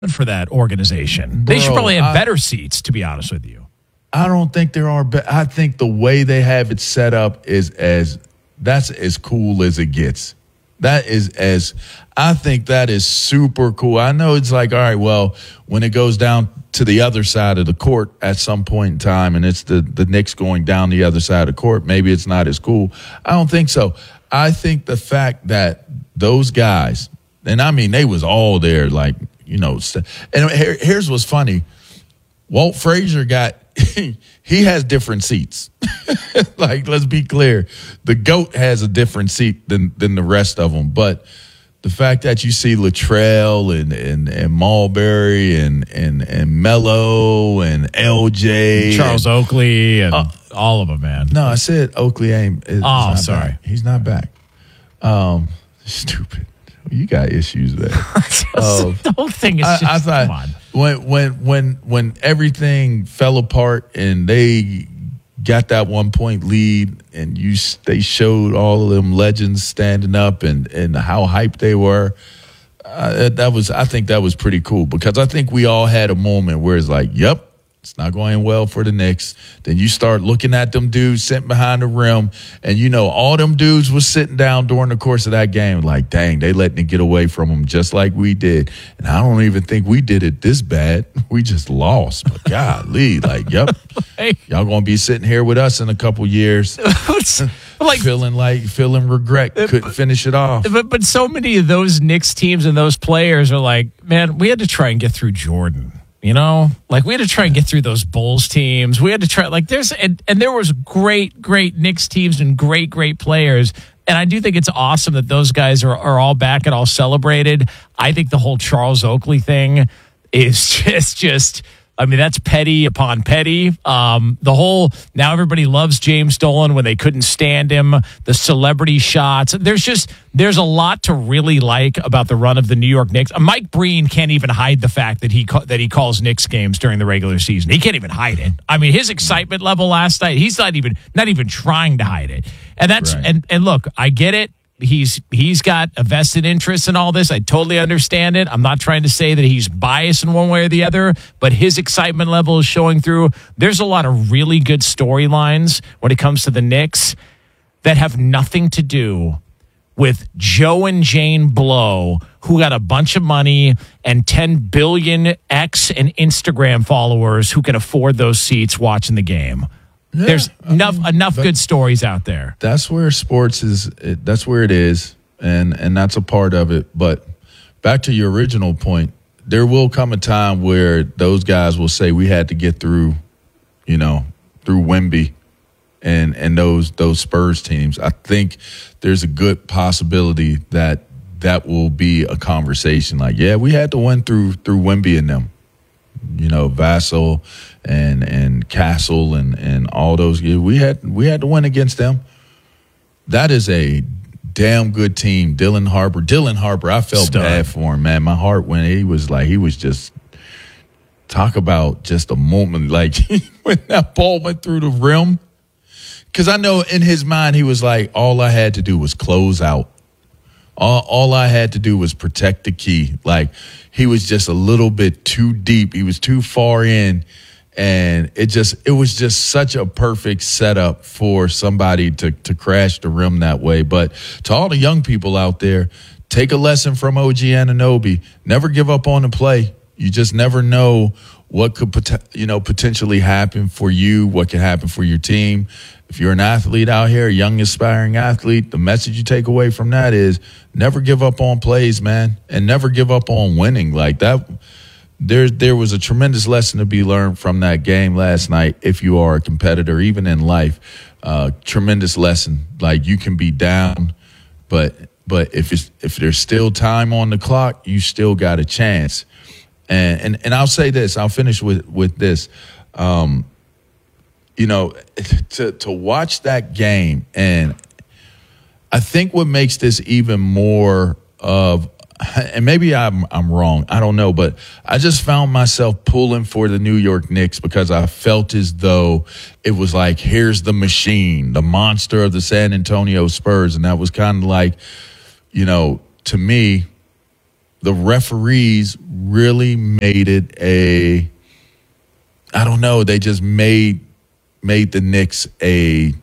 for that organization. Bro, they should probably have better seats, to be honest with you. I don't think there are. I think the way they have it set up that's as cool as it gets. I think that is super cool. I know it's like, all right, well, when it goes down to the other side of the court at some point in time and it's the Knicks going down the other side of the court, maybe it's not as cool. I don't think so. I think the fact that those guys, and I mean, they was all there, like, and here's what's funny. Walt Frazier he has different seats. Like, let's be clear. The GOAT has a different seat than the rest of them. But the fact that you see Latrell and Marbury and Melo and LJ. Charles Oakley and all of them, man. No, I said Oakley ain't. Sorry. Back. He's not back. Stupid. You got issues there. The whole thing is just, I thought, come on. When everything fell apart and they got that 1 point lead and they showed all of them legends standing up and how hyped they were, I think that was pretty cool because I think we all had a moment where it's like, yep, it's not going well for the Knicks. Then you start looking at them dudes sitting behind the rim, and all them dudes was sitting down during the course of that game like, dang, they letting it get away from them just like we did. And I don't even think we did it this bad. We just lost. But golly, like, yep, y'all going to be sitting here with us in a couple years. Feeling regret, couldn't finish it off. But so many of those Knicks teams and those players are like, man, we had to try and get through Jordan. We had to try and get through those Bulls teams. We had to try, there was great Knicks teams and great players. And I do think it's awesome that those guys are all back and all celebrated. I think the whole Charles Oakley thing is just that's petty upon petty. The whole, now everybody loves James Dolan when they couldn't stand him, the celebrity shots. There's a lot to really like about the run of the New York Knicks. Mike Breen can't even hide the fact that he calls Knicks games during the regular season. He can't even hide it. I mean, his excitement level last night, he's not even trying to hide it. And that's, right. And look, I get it. He's got a vested interest in all this. I totally understand it. I'm not trying to say that he's biased in one way or the other, but his excitement level is showing through. There's a lot of really good storylines when it comes to the Knicks that have nothing to do with Joe and Jane Blow, who got a bunch of money and 10 billion X and Instagram followers who can afford those seats watching the game. Yeah, there's enough good stories out there. That's where sports is. That's where it is, and that's a part of it. But back to your original point, there will come a time where those guys will say we had to get through Wemby and those Spurs teams. I think there's a good possibility that will be a conversation. Like, yeah, we had to win through Wemby and them. Vassell and Castle and all those. We had to win against them. That is a damn good team. Dylan Harper, I felt bad for him, man. My heart went. He was just talk about just a moment like when that ball went through the rim. Because I know in his mind he was like, all I had to do was close out. All I had to do was protect the key. Like, he was just a little bit too deep. He was too far in. And it was just such a perfect setup for somebody to crash the rim that way. But to all the young people out there, take a lesson from OG Anunoby. Never give up on the play. You just never know what could potentially happen for you, what can happen for your team. If you're an athlete out here, a young aspiring athlete, the message you take away from that is never give up on plays, man, and never give up on winning. Like that, there was a tremendous lesson to be learned from that game last night. If you are a competitor, even in life, tremendous lesson. Like, you can be down, but if there's still time on the clock, you still got a chance. And I'll say this. I'll finish with this. To watch that game, and I think what makes this even more of, and maybe I'm wrong, I don't know, but I just found myself pulling for the New York Knicks because I felt as though it was like, here's the machine, the monster of the San Antonio Spurs, and that was kind of like, to me, the referees really made it I don't know, they just made the Knicks they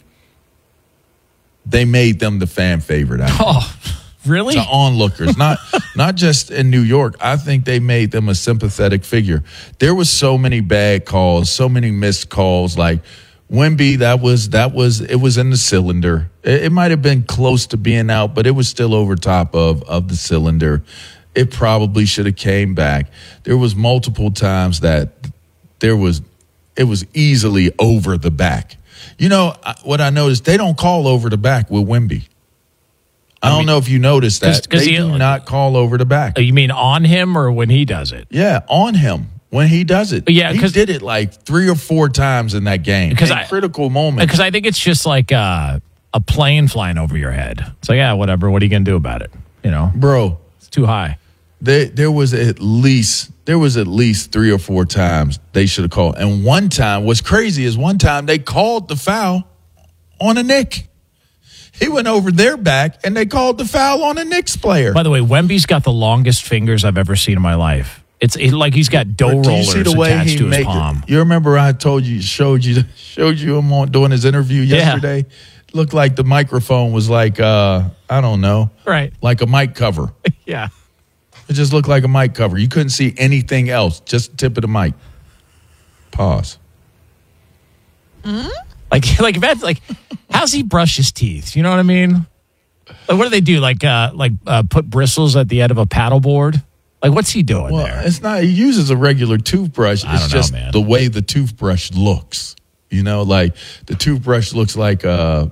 made them the fan favorite. Oh, really? To onlookers, not just in New York. I think they made them a sympathetic figure. There was so many bad calls, so many missed calls. Like Wemby, it was in the cylinder. It might have been close to being out, but it was still over top of the cylinder. It probably should have came back. There was multiple times that it was easily over the back. You know, what I noticed, they don't call over the back with Wemby. I don't know if you noticed that. They do not call over the back. You mean on him or when he does it? Yeah, on him when he does it. Yeah, he did it like 3 or 4 times in that game. Critical moments. Because I think it's just like a plane flying over your head. It's like, yeah, whatever. What are you going to do about it? You know? Bro. It's too high. There was at least 3 or 4 times they should have called. And one time, what's crazy is one time they called the foul on a Knick. He went over their back and they called the foul on a Knicks player. By the way, Wemby's got the longest fingers I've ever seen in my life. It's like he's got dough rollers attached to his palm. You remember I showed you him doing his interview yesterday? Yeah. Looked like the microphone was like I don't know, right? Like a mic cover. Yeah. It just looked like a mic cover. You couldn't see anything else, just the tip of the mic. Pause. Mm-hmm. Like, how's he brush his teeth? You know what I mean? Like, what do they do? Put bristles at the end of a paddleboard? Like, what's he doing there? It's not. He uses a regular toothbrush. It's just the way the toothbrush looks. You know, like the toothbrush looks like you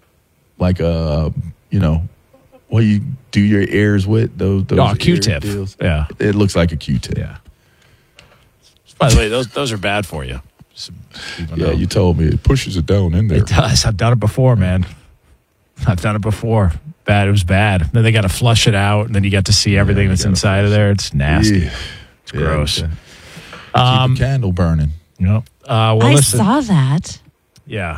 know, what you do your ears with those Q-tip. Deals. Yeah, it looks like a Q-tip. Yeah. By the way, those are bad for you. Yeah, you told me it pushes it down in there. It does. I've done it before, man. I've done it before. Bad. It was bad. Then they got to flush it out, and then you got to see everything that's inside of there. It's nasty. Yeah. It's gross. Keep the candle burning. Yep. I saw that. Yeah.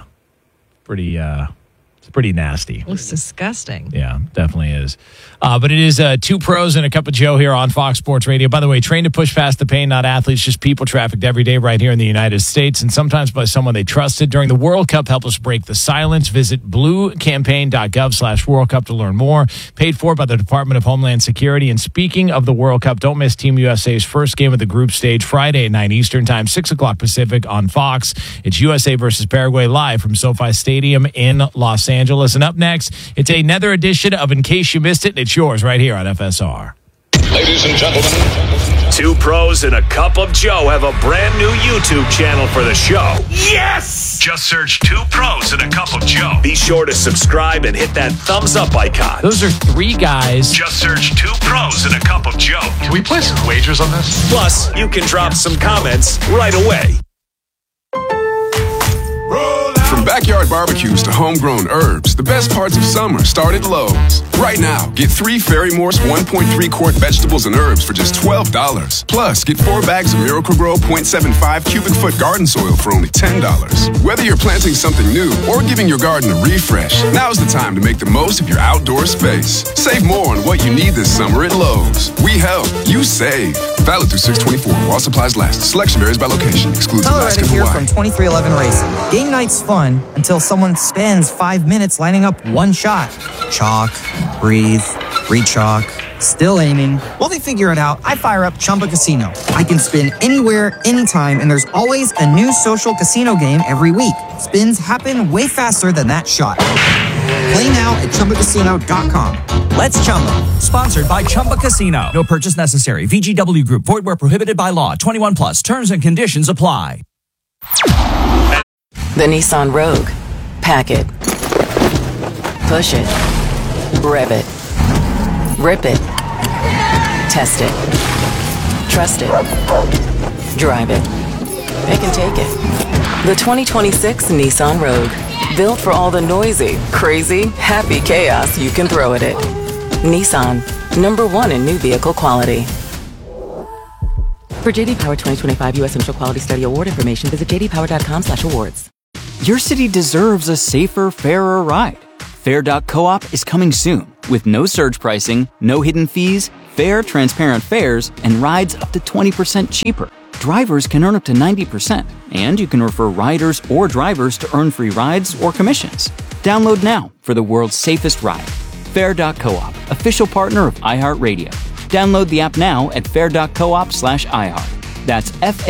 It's pretty nasty. Looks disgusting. Yeah, definitely is. But it is 2 pros and a cup of Joe here on Fox Sports Radio. By the way, trained to push past the pain, not athletes, just people trafficked every day right here in the United States, and sometimes by someone they trusted. During the World Cup, help us break the silence. Visit bluecampaign.gov/World Cup to learn more. Paid for by the Department of Homeland Security. And speaking of the World Cup, don't miss Team USA's first game of the group stage Friday at 9 Eastern Time, 6 o'clock Pacific on Fox. It's USA versus Paraguay live from SoFi Stadium in Los Angeles. And up next, it's another edition of In Case You Missed It, and it's yours right here on FSR. Ladies and gentlemen, 2 pros and a cup of Joe have a brand new YouTube channel for the show. Yes! Just search 2 pros and a cup of Joe. Be sure to subscribe and hit that thumbs up icon. Those are 3 guys. Just search 2 pros and a cup of Joe. Can we play some wagers on this? Plus, you can drop some comments right away. From backyard barbecues to homegrown herbs, the best parts of summer start at Lowe's. Right now, get 3 Ferry-Morse 1.3 quart vegetables and herbs for just $12. Plus, get 4 bags of Miracle-Gro 0.75 cubic foot garden soil for only $10. Whether you're planting something new or giving your garden a refresh, now's the time to make the most of your outdoor space. Save more on what you need this summer at Lowe's. We help, you save. Valid through 6/24 while supplies last. Selection varies by location. Excludes Alaska and Hawaii. Here from 2311 Racing. Game night's fun until someone spends 5 minutes lining up one shot. Chalk, breathe, re-chalk, still aiming. While they figure it out, I fire up Chumba Casino. I can spin anywhere, anytime, and there's always a new social casino game every week. Spins happen way faster than that shot. Play now at ChumbaCasino.com. Let's Chumba. Sponsored by Chumba Casino. No purchase necessary. VGW Group. Void where prohibited by law. 21 plus. Terms and conditions apply. The Nissan Rogue. Pack it. Push it. Rev it. Rip it. Test it. Trust it. Drive it. It can take it. The 2026 Nissan Rogue. Built for all the noisy, crazy, happy chaos you can throw at it. Nissan. #1 in new vehicle quality. For JD Power 2025 U.S. Initial Quality Study Award information, visit jdpower.com/awards. Your city deserves a safer, fairer ride. Fair.coop is coming soon with no surge pricing, no hidden fees, fair, transparent fares, and rides up to 20% cheaper. Drivers can earn up to 90%, and you can refer riders or drivers to earn free rides or commissions. Download now for the world's safest ride. Fair.coop, official partner of iHeartRadio. Download the app now at fair.coop/iHeart. That's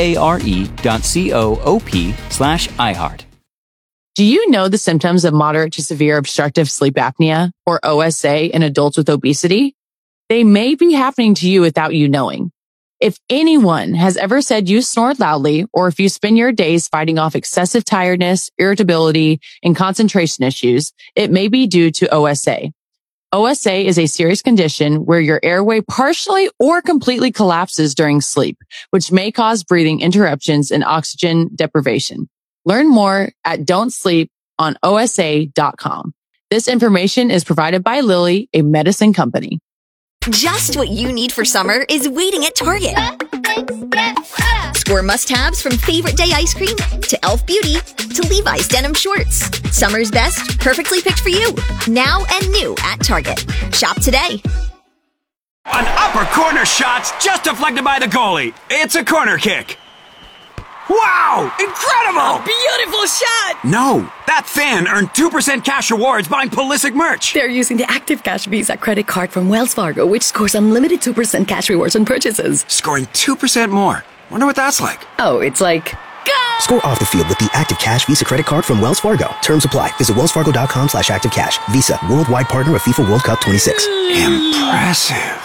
FARE.coop/iHeart. Do you know the symptoms of moderate to severe obstructive sleep apnea, or OSA, in adults with obesity? They may be happening to you without you knowing. If anyone has ever said you snore loudly, or if you spend your days fighting off excessive tiredness, irritability, and concentration issues, it may be due to OSA. OSA is a serious condition where your airway partially or completely collapses during sleep, which may cause breathing interruptions and oxygen deprivation. Learn more at don'tsleeponosa.com. This information is provided by Lilly, a medicine company. Just what you need for summer is waiting at Target. Score must-haves from Favorite Day ice cream to Elf Beauty to Levi's denim shorts. Summer's best, perfectly picked for you. Now and new at Target. Shop today. An upper corner shot just deflected by the goalie. It's a corner kick. Wow! Incredible! A beautiful shot! No, that fan earned 2% cash rewards buying Pulisic merch. They're using the Active Cash Visa credit card from Wells Fargo, which scores unlimited 2% cash rewards on purchases. Scoring 2% more. Wonder what that's like. Oh, it's like... Go! Score off the field with the Active Cash Visa credit card from Wells Fargo. Terms apply. Visit wellsfargo.com/activecash. Visa, worldwide partner of FIFA World Cup 26. Impressive.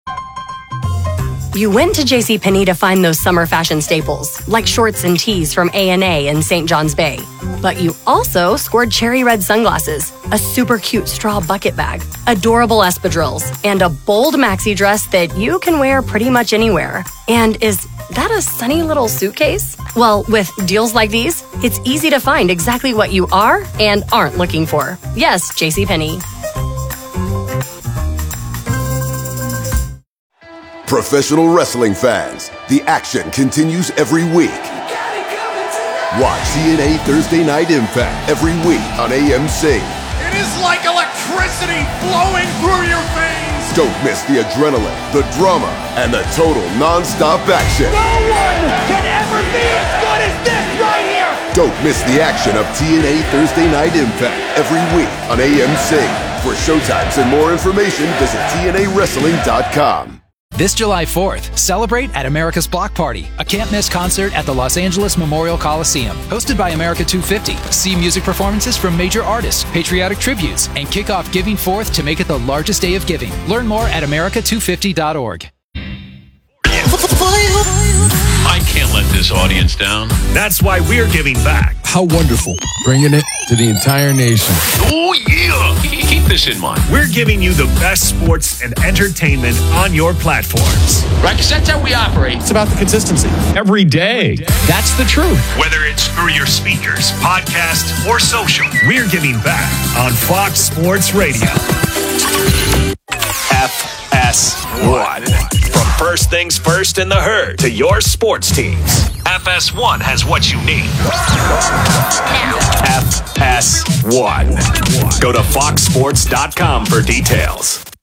You went to JCPenney to find those summer fashion staples, like shorts and tees from A&A and St. John's Bay. But you also scored cherry red sunglasses, a super cute straw bucket bag, adorable espadrilles, and a bold maxi dress that you can wear pretty much anywhere. And is that a sunny little suitcase? Well, with deals like these, it's easy to find exactly what you are and aren't looking for. Yes, JCPenney. Professional wrestling fans, the action continues every week. Watch TNA Thursday Night Impact every week on AMC. It is like electricity flowing through your veins. Don't miss the adrenaline, the drama, and the total non-stop action. No one can ever be as good as this right here. Don't miss the action of TNA Thursday Night Impact every week on AMC. For showtimes and more information, visit TNAWrestling.com. This July 4th, celebrate at America's Block Party, a can't-miss concert at the Los Angeles Memorial Coliseum. Hosted by America 250. See music performances from major artists, patriotic tributes, and kick off Giving Forth to make it the largest day of giving. Learn more at america250.org. I can't let this audience down. That's why we're giving back. How wonderful. Bringing it to the entire nation. Oh, yeah. Keep this in mind. We're giving you the best sports and entertainment on your platforms. Right, because that's how we operate. It's about the consistency. Every day. That's the truth. Whether it's through your speakers, podcast, or social, we're giving back on Fox Sports Radio. FS1. From first things first in the herd to your sports teams, FS1 has what you need. FS1. Go to foxsports.com for details.